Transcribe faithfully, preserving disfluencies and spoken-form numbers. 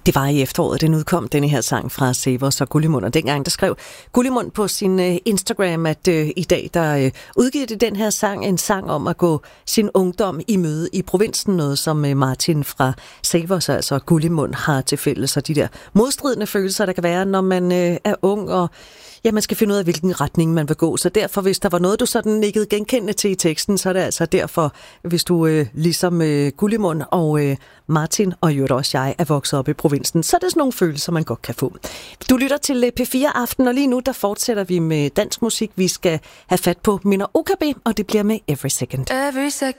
Det var i efteråret, den udkom, denne her sang fra Severs og Gullimund. Og dengang, der skrev Gullimund på sin uh, Instagram, at uh, i dag, der uh, udgiver det den her sang, en sang om at gå sin ungdom i møde i provinsen. Noget, som uh, Martin fra Severs, altså Gullimund, har til fælles. Og de der modstridende følelser, der kan være, når man uh, er ung, og ja, man skal finde ud af, hvilken retning man vil gå. Så derfor, hvis der var noget, du sådan nikkede genkendende til i teksten, så er det altså derfor, hvis du øh, ligesom øh, Gullimund og øh, Martin, og jo også jeg, er vokset op i provinsen, så er det sådan nogle følelser, man godt kan få. Du lytter til øh, P fire Aften, og lige nu, der fortsætter vi med dansk musik. Vi skal have fat på Minna O K B, og det bliver med Every Second. Every second.